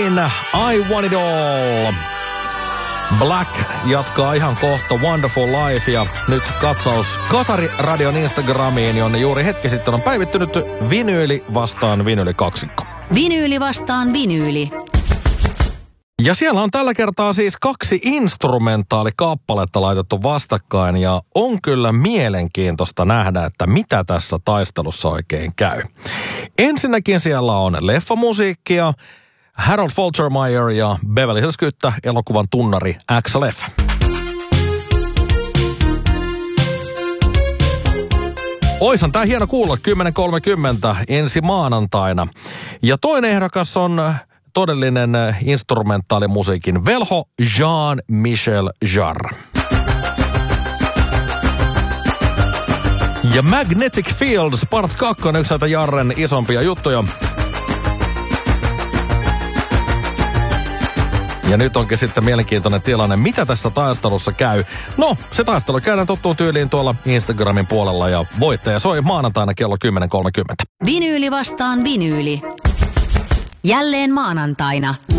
Queen, I Want It All. Black jatkaa ihan kohta Wonderful Life ja nyt katsaus Kasari-radion Instagramiin, jonne juuri hetki sitten on päivittynyt vinyyli vastaan vinyyli kaksikko. Vinyyli vastaan vinyyli. Ja siellä on tällä kertaa siis 2 instrumentaalikappaletta laitettu vastakkain ja on kyllä mielenkiintoista nähdä, että mitä tässä taistelussa oikein käy. Ensinnäkin siellä on leffamusiikkia, Harold Faltermeyer ja Beverly Hills Kyttä, elokuvan tunnari XLF. Oishan tää hieno kuulla 10.30 ensi maanantaina. Ja toinen ehdokas on todellinen instrumentaalimusiikin velho Jean-Michel Jarre. Ja Magnetic Fields Part 2 on yksi näitä Jarren isompia juttuja. Ja nyt onkin sitten mielenkiintoinen tilanne, mitä tässä taistelussa käy. No, se taistelu käydään tuttuun tyyliin tuolla Instagramin puolella ja voittaja soi maanantaina kello 10.30. Vinyyli vastaan vinyyli. Jälleen maanantaina.